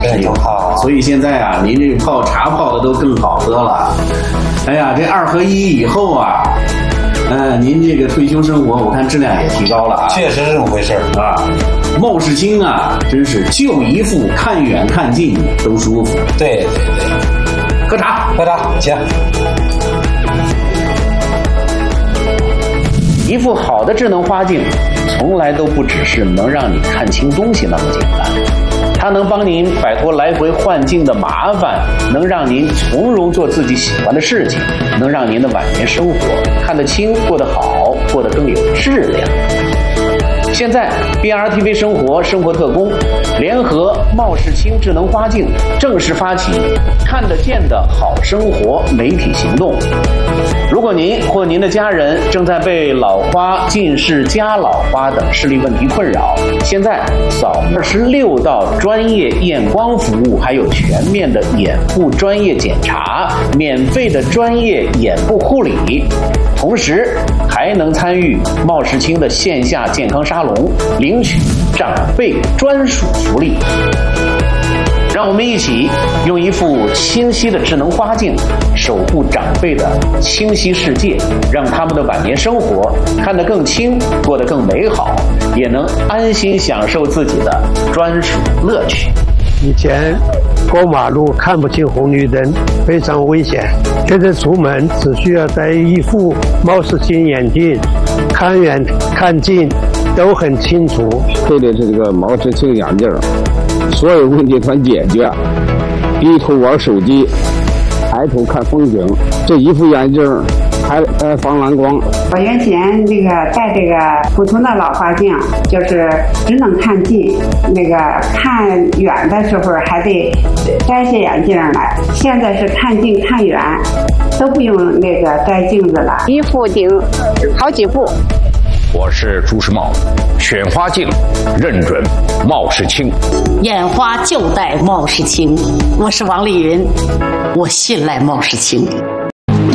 对，都泡。 所以现在啊，您这个泡茶泡的都更好喝了。哎呀，这2合1以后啊，您这个退休生活，我看质量也提高了啊。 确实是这么回事啊。茂世清啊，真是就一副看远看近都舒服。 对， 喝茶， 行。 一副好的智能花镜，从来都不只是能让你看清东西那么简单，它能帮您摆脱来回换镜的麻烦，能让您从容做自己喜欢的事情，能让您的晚年生活看得清、过得好、过得更有质量。现在 BRTV 生活特工联合茂世清智能花镜正式发起看得见的好生活媒体行动。如果您或您的家人正在被老花、近视、加老花等视力问题困扰，现在扫26道专业验光服务，还有全面的眼部专业检查，免费的专业眼部护理，同时还能参与茂世清的线下健康沙龙，领取长辈专属福利。让我们一起用一副清晰的智能花镜守护长辈的清晰世界，让他们的晚年生活看得更清，过得更美好，也能安心享受自己的专属乐趣。 以前过马路看不清红绿灯，非常危险。现在出门只需要戴一副茂世清眼镜，看远看近都很清楚。 配的是这个茂世清眼镜，所有问题全解决。低头玩手机，抬头看风景，这一副眼镜还防蓝光。 我原先这个戴这个普通的老花镜，就是只能看近，那个看远的时候还得摘下眼镜来。现在是看近看远都不用那个摘镜子了， 一副顶好几副。 我是朱时茂，选花镜认准茂世清， 眼花就戴茂世清。我是王丽云，我信赖茂世清。